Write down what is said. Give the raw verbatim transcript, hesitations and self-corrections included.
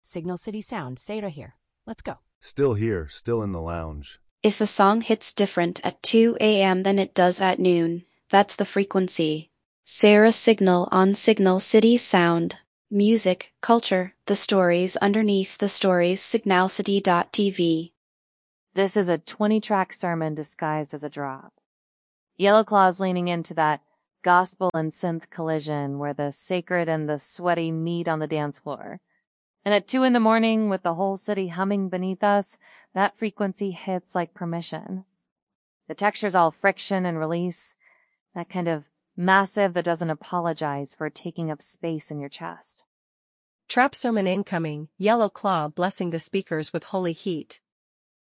Signal City Sound, stay right here. Let's go. Still here, still in the lounge. If a song hits different at two a m than it does at noon, that's the frequency. Sarah Signal on Signal City Sound. Music, culture, the stories underneath the stories. signal city dot t v. This is a twenty-track sermon disguised as a drop. Yellow Claw's leaning into that gospel and synth collision where the sacred and the sweaty meet on the dance floor. And at two in the morning, with the whole city humming beneath us, that frequency hits like permission. The texture's all friction and release, that kind of massive that doesn't apologize for taking up space in your chest. Trap sermon incoming, Yellow Claw blessing the speakers with holy heat.